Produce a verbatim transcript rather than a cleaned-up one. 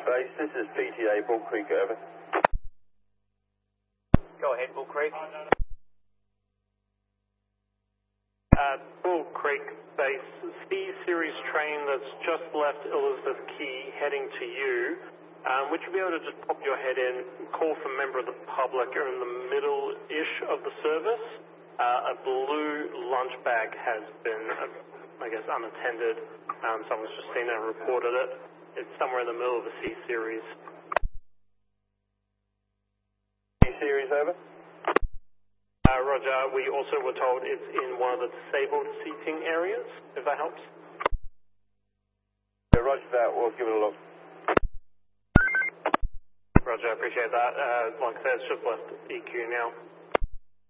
Base, this is P T A, Bull Creek, over. Go ahead, Bull Creek. Uh, Bull Creek Base, C-Series train that's just left Elizabeth Quay heading to you. Um, would you be able to just pop your head in, call for a member of the public? You're in the middle-ish of the service. Uh, a blue lunch bag has been, uh, I guess, unattended. Um, someone's just seen it and reported it. It's somewhere in the middle of the C-Series. C-Series, over. Uh, Roger, we also were told it's in one of the disabled seating areas, if that helps. Yeah, roger that, we'll give it a look. Roger, I appreciate that. Uh, like I said, it's just left E Q now.